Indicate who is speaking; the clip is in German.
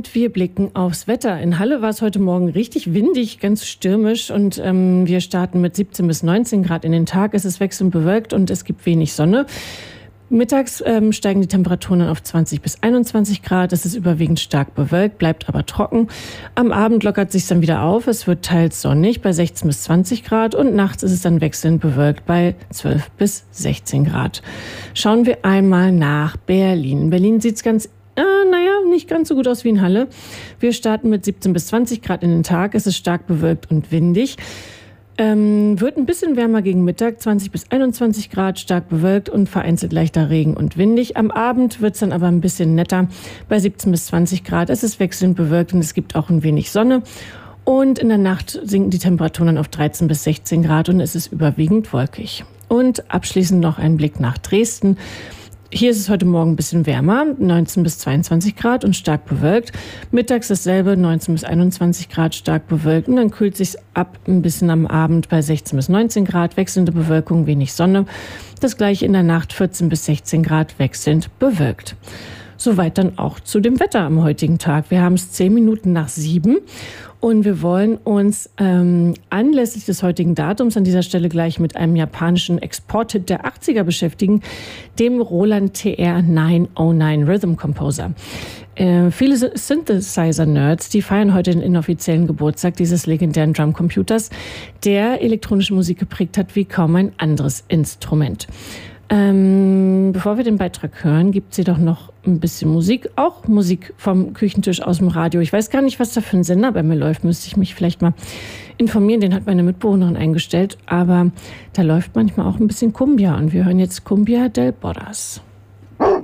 Speaker 1: Und wir blicken aufs Wetter. In Halle war es heute Morgen richtig windig, ganz stürmisch. Und wir starten mit 17 bis 19 Grad in den Tag. Es ist wechselnd bewölkt und es gibt wenig Sonne. Mittags steigen die Temperaturen dann auf 20 bis 21 Grad. Es ist überwiegend stark bewölkt, bleibt aber trocken. Am Abend lockert es sich dann wieder auf. Es wird teils sonnig bei 16 bis 20 Grad und nachts ist es dann wechselnd bewölkt bei 12 bis 16 Grad. Schauen wir einmal nach Berlin. In Berlin sieht es nicht ganz so gut aus wie in Halle. Wir starten mit 17 bis 20 Grad in den Tag. Es ist stark bewölkt und windig. Wird ein bisschen wärmer gegen Mittag, 20 bis 21 Grad, stark bewölkt und vereinzelt leichter Regen und windig. Am Abend wird es dann aber ein bisschen netter, bei 17 bis 20 Grad. Es ist wechselnd bewölkt und es gibt auch ein wenig Sonne. Und in der Nacht sinken die Temperaturen dann auf 13 bis 16 Grad und es ist überwiegend wolkig. Und abschließend noch ein Blick nach Dresden. Hier ist es heute Morgen ein bisschen wärmer, 19 bis 22 Grad und stark bewölkt. Mittags dasselbe, 19 bis 21 Grad, stark bewölkt. Und dann kühlt es sich ab ein bisschen am Abend bei 16 bis 19 Grad, wechselnde Bewölkung, wenig Sonne. Das gleiche in der Nacht, 14 bis 16 Grad, wechselnd bewölkt. Soweit dann auch zu dem Wetter am heutigen Tag. Wir haben es 10 Minuten nach 7 und wir wollen uns anlässlich des heutigen Datums an dieser Stelle gleich mit einem japanischen Exporthit der 80er beschäftigen, dem Roland TR 909 Rhythm Composer. Viele Synthesizer-Nerds, die feiern heute den inoffiziellen Geburtstag dieses legendären Drumcomputers, der elektronische Musik geprägt hat wie kaum ein anderes Instrument. Bevor wir den Beitrag hören, gibt es jedoch noch ein bisschen Musik, auch Musik vom Küchentisch aus dem Radio. Ich weiß gar nicht, was da für ein Sender bei mir läuft, müsste ich mich vielleicht mal informieren. Den hat meine Mitbewohnerin eingestellt, aber da läuft manchmal auch ein bisschen Cumbia und wir hören jetzt Cumbia del Borras.